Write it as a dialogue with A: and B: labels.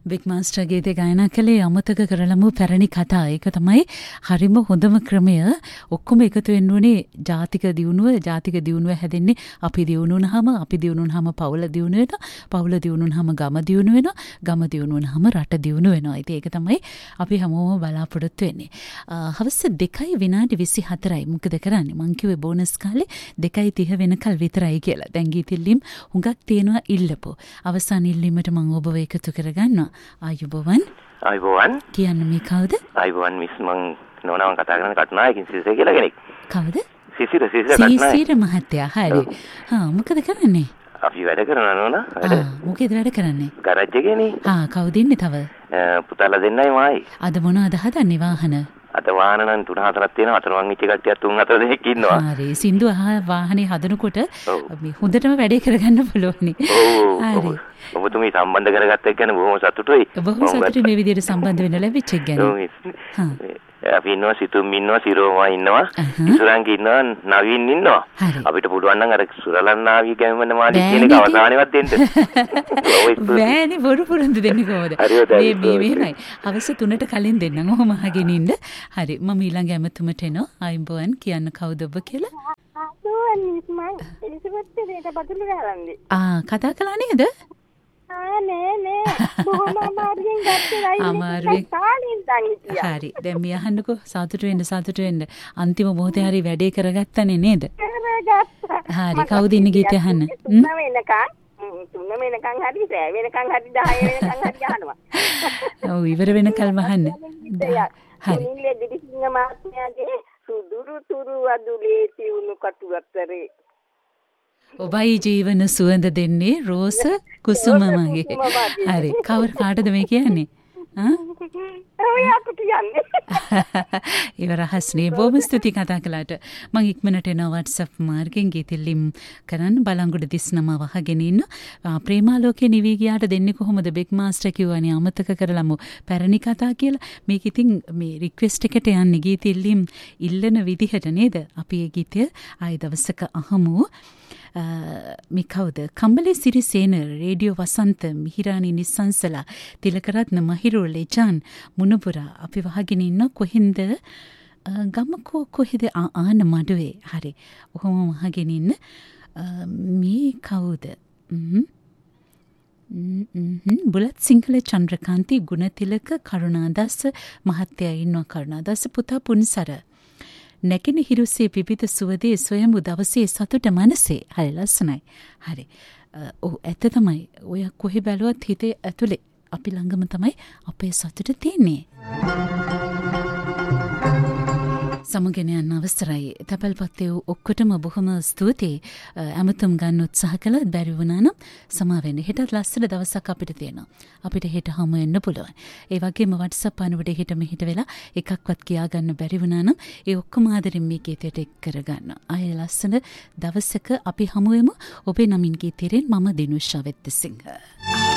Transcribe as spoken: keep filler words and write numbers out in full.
A: Big master ගීතය ගායනා කළේ අමතක කරලමු පැරණි කතා. ඒක තමයි හරිම හොඳම ක්‍රමය. ඔක්කොම එකතු වෙන්න ඕනේ ජාතික දියුණුව. ජාතික දියුණුව හැදෙන්නේ අපි දියුණු වුණාම, අපි දියුණු වුණාම පවුල දියුණු වෙනවා. පවුල දියුණු වුණාම ගම දියුණු වෙනවා. ගම දියුණු වුණාම රට දියුණු වෙනවා. ඉතින් ඒක තමයි අපි හැමෝම බලාපොරොත්තු වෙන්නේ. හවස දෙකයි විනාඩි විසිහතරයි. මොකද කරන්නේ? මං කිව්වේ බෝනස් කාලේ දෙකයි තිහ වෙනකල් විතරයි කියලා. දැන් ගීතිල්ලීම් හුඟක් තියෙනවා ඉල්ලපො. අවසාන ඉල්ලීමට මම ඔබව එකතු කරගන්නවා. ආයුබෝවන්.
B: ආයුබෝවන්.
A: කියන්න මේ කවුද?
B: ආයුබෝවන් මිස් මං නෝනාවන් කතා කරන කටුනායකින් සිසිර කියලා කෙනෙක්.
A: කවුද?
B: සිසිර සිසිර කටුනායක.
A: සිසිර මහත්තයා. හරි. හා මොකද කරන්නේ?
B: අපි වැඩ කරනවා නෝනා. වැඩ.
A: ආ මොකේද වැඩ කරන්නේ?
B: ගරාජ් එකේනේ.
A: ආ කවුද ඉන්නේ තව?
B: පුතාලා දෙන්නයි මායි.
A: අද මොනවද හදන්නේ වාහන?
B: අත වාහන නම් තුන හතරක් තියෙනවා. අතන වන් ඉච්ච කට්ටියක් තුන් හතර දෙනෙක් ඉන්නවා.
A: හරි. සින්දු අහ වාහනේ හදනකොට මේ හොඳටම වැඩේ කරගන්න පුළුවනි.
B: ඔව්. හරි. ඔබතුමී සම්බන්ධ කරගත්ත එක ගැන බොහොම සතුටුයි.
A: බොහොම සතුටුයි මේ විදිහට සම්බන්ධ වෙන්න ලැබිච්ච එක ගැන.
B: හා. අපි ඉන්නවා සිතුම් ඉන්නවා සිරෝමා ඉන්නවා ඉසුරංගි ඉන්නවා නවීන් ඉන්නවා. අපිට පුළුවන් නම් අර සුරලන්නාවි ගැමන මාළි කියන එක අවසානෙවත් දෙන්න.
A: බෑනේ බොරු පුරුදු දෙන්නේ කොහොමද? මේ මේ මෙහෙමයි. හවස තුනට කලින් දෙන්නම්. ඔහොම අහගෙන ඉන්න. හරි. මම ඊළඟ ඇමතුමට එනවා. ආයිබෝන් කියන්න කවුද ඔබ කියලා?
C: ආ මම එලිසබෙත් දෙයට බතුලු ගාරන්නේ.
A: ආ කතා කළා නේද?
C: ආ නේ නේ බොහොම අමාරුවෙන් ගත්තේ
A: අමාරුවෙන්
C: කාලින් දැන් හිටියා.
A: හරි. දැන් මේ අහන්නකෝ සතුටු වෙන්න සතුටු වෙන්න. අන්තිම මොහොතේ හරි වැඩේ කරගත්තනේ නේද?
C: කරගත්තා.
A: හරි. කවුද ඉන්නේ ගීතය අහන්න?
C: තුන වෙනකන් තුන වෙනකන් හරි රෑ වෙනකන් හරි දහය වෙනකන් හරි අහනවා.
A: ඔව් ඉවර වෙනකල්ම අහන්න.
C: හරි. ඉන්නේ දිවිසිංහ මාත්‍යාගේ සුදුරු තුරු වදුලේ තියුණු කටුවතරේ
A: ඔබයි ජීවන සුවඳ දෙන්නේ රෝස කුසුම මගේ. හරි. කවර කාටද මේ කියන්නේ? ආ?
C: ඔය අපිට යන්නේ.
A: ඉවර හස්නේ බොහොම ස්තුති කතා කළාට. මම ඉක්මනට එනවා WhatsApp මාර්ගෙන් ගීතෙල්ලිම් කරන්න බලංගොඩ තිස්නම වහගෙන ඉන්න. ප්‍රේමාලෝකේ නිවි ගියාට දෙන්නේ කොහොමද? බිග් මාස්ටර් කිව්වනේ අමතක කරලමු පැරණි කතා කියලා. මේක ඉතින් මේ රික්වෙස්ට් එකට යන්නේ ගීතෙල්ලිම් ඉල්ලන විදිහට නේද? අපි ඒ ගීතය ආයි දවසක අහමු. මේ කවුද? කම්බලේ සිරිසේන, රේඩියෝ වසන්ත, මිහිරානි නිස්සංසලා, තිලකරත්න මහිරු ලෙජාන් මුණපුරා අපි වහගෙන ඉන්න කොහෙන්ද? ගමකෝ කොහෙද? ආන මඩුවේ. හරි. ඔහොම වහගෙන ඉන්න. මේ කවුද? බුලත් සිංහල චන්ද්‍රකාන්ති ගුණතිලක කරුණාදාස මහත්තයා ඉන්නවා. කරුණාදාස පුතා පුන්සර නැකින හිරුසේ පිපිත සුවදේ සොයඹු දවසේ සතුට මනසේ. හරි ලස්සනයි. හරි. ඔව් ඇත්ත තමයි. ඔය කොහෙ බැලුවත් හිතේ ඇතුලේ අපි ළඟම තමයි අපේ සතුට තියෙන්නේ. සමගෙන යන අවසරයි. තැපල්පත්තේ ඔක්කොටම බොහොම ස්තුතියි. ඇමතුම් ගන්න උත්සාහ කළා බැරි වුණා නම් සමා වෙන්න. හෙටත් ලස්සන දවසක් අපිට තියෙනවා. අපිට හෙට හමු වෙන්න පුළුවන්. ඒ වගේම WhatsApp අනුවට හෙට මෙහෙට වෙලා එකක්වත් කියා ගන්න බැරි වුණා නම් ඒ ඔක්කොම ආදරෙන් මේ ගීතයට එක් කරගන්න. ආය ලස්සන දවසක අපි හමු වෙමු. ඔබේ නමින් ගීතයෙන් මම දිනුෂා වෙත්තසිංහ.